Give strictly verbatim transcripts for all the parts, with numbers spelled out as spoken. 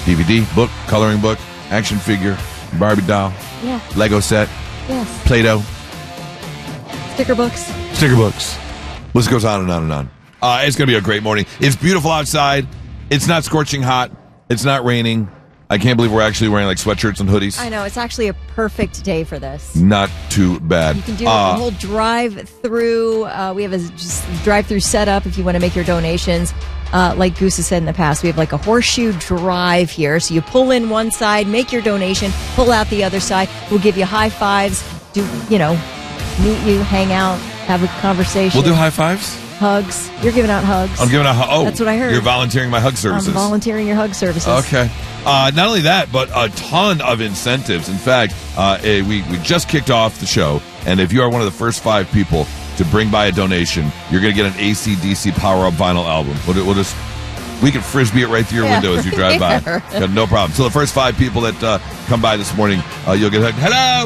D V D, book, coloring book, action figure, Barbie doll, Yeah. Lego set, Yes. Play-Doh, Sticker books. sticker books. List goes on and on and on. Uh, it's going to be a great morning. It's beautiful outside. It's not scorching hot. It's not raining. I can't believe we're actually wearing like sweatshirts and hoodies. I know. It's actually a perfect day for this. Not too bad. You can do uh, a whole drive-through. Uh, we have a just drive-through setup if you want to make your donations. Uh, like Goose has said in the past, we have like a horseshoe drive here. So you pull in one side, make your donation, pull out the other side. We'll give you high fives, do, you know, meet you, hang out, have a conversation. We'll do high fives? Hugs. You're giving out hugs. I'm giving out hugs. Oh, that's what I heard. You're volunteering my hug services. I'm volunteering your hug services. Okay. Uh, not only that, but a ton of incentives. In fact, uh, eh, we, we just kicked off the show, and if you are one of the first five people to bring by a donation, you're going to get an A C D C Power Up vinyl album. We'll, we'll just, we can frisbee it right through your Yeah, window as you drive by. right. No problem. So the first five people that uh, come by this morning, uh, you'll get hugged. Hello!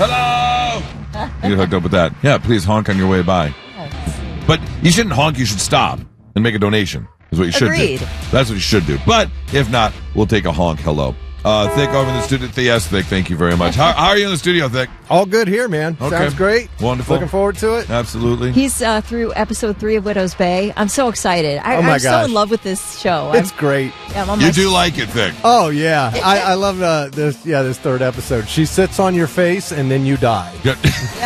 Hello! You get hooked up with that. Yeah, please honk on your way by. But you shouldn't honk, you should stop and make a donation, is what you should Agreed. do. That's what you should do. But if not, we'll take a honk hello. Uh, Thick over in the studio. Yes, Thick, thank you very much. How, how are you in the studio, Thick? All good here, man. Okay. Sounds great. Wonderful. Looking forward to it. Absolutely. He's uh, through episode three of Widow's Bay. I'm so excited. I, Oh, my I'm so gosh. in love with this show. It's I'm, great. yeah, I'm on You my- do like it, Thick. Oh yeah, I, I love uh, this. Yeah, this third episode. She sits on your face and then you die. Good.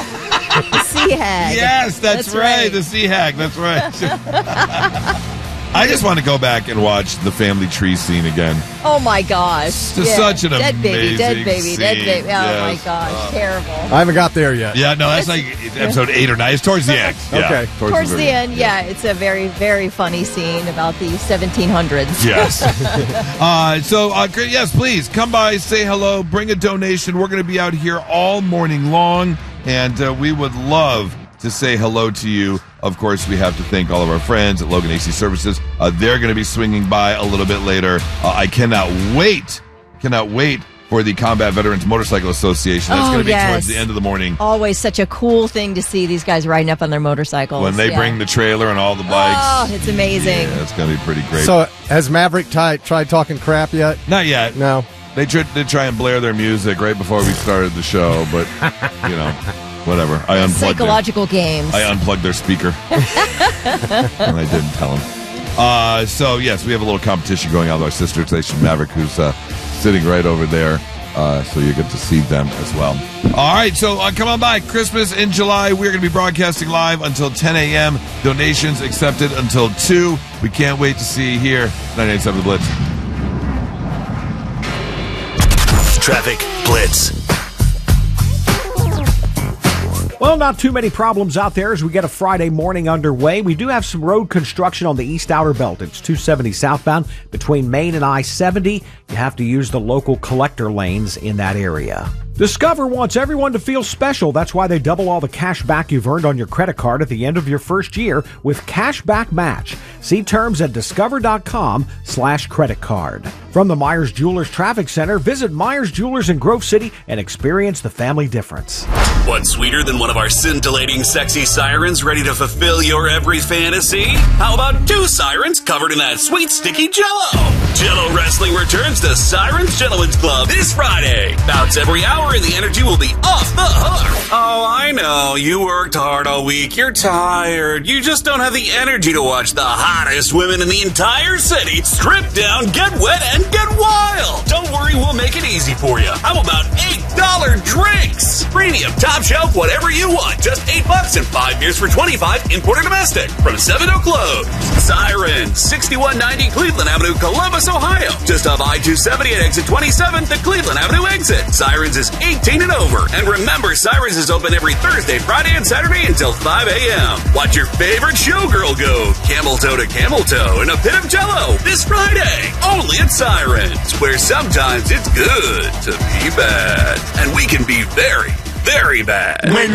sea hag. Yes, that's, That's right. right. The sea hag. That's right. I just want to go back and watch the family tree scene again. Oh my gosh. It's just such an dead baby, dead amazing baby, dead scene. baby. Oh Yes. my gosh, Uh, terrible. I haven't got there yet. Yeah, no, that's like episode eight or nine. It's towards the end. Yeah, Okay. Towards the very end, yeah, it's a very, very funny scene about the seventeen hundreds. Yes. uh, so, uh, great- yes, please come by, say hello, bring a donation. We're going to be out here all morning long, and uh, we would love to say hello to you. Of course, we have to thank all of our friends at Logan A C Services. Uh, they're going to be swinging by a little bit later. Uh, I cannot wait, cannot wait for the Combat Veterans Motorcycle Association. That's Oh, going to be yes. towards the end of the morning. Always such a cool thing to see these guys riding up on their motorcycles. When they yeah. bring the trailer and all the bikes. Oh, it's amazing. Yeah, it's going to be pretty great. So has Maverick t- tried talking crap yet? Not yet. No. They tried to try and blare their music right before we started the show, but, you know, whatever. I unplugged their, Psychological games. I unplugged their speaker. And I didn't tell them. Uh, so, yes, we have a little competition going on with our sister station, Maverick, who's uh, sitting right over there. Uh, so you get to see them as well. All right, so uh, come on by. Christmas in July. We're going to be broadcasting live until ten a.m. Donations accepted until two. We can't wait to see you here. ninety-eight point seven The Blitz. Traffic Blitz. Well, not too many problems out there as we get a Friday morning underway. We do have some road construction on the East Outer Belt. It's two seventy southbound between Main and I seventy. You have to use the local collector lanes in that area. Discover wants everyone to feel special. That's why they double all the cash back you've earned on your credit card at the end of your first year with Cash Back Match. See terms at discover.com slash credit card. From the Myers Jewelers Traffic Center, visit Myers Jewelers in Grove City and experience the family difference. What's sweeter than one of our scintillating sexy sirens ready to fulfill your every fantasy? How about two sirens covered in that sweet sticky Jell-O? Jell-O Wrestling returns to Sirens Gentlemen's Club this Friday. Bouts every hour and the energy will be off the hook. Oh, I know. You worked hard all week. You're tired. You just don't have the energy to watch the hottest women in the entire city strip down, get wet, and get wild. Don't worry, we'll make it easy for you. How about eight dollar drinks? Premium, top shelf, whatever you want. Just eight bucks and five beers for twenty-five, import or domestic. From seven to close. Sirens, sixty-one ninety Cleveland Avenue, Columbus, Ohio. Just off I two seventy at exit twenty-seven, the Cleveland Avenue exit. Sirens is eighteen and over. And remember, Sirens is open every Thursday, Friday, and Saturday until five a.m. Watch your favorite showgirl go camel toe to camel toe in a pit of Jell-O this Friday. Only at Sirens, where sometimes it's good to be bad. And we can be very, very bad.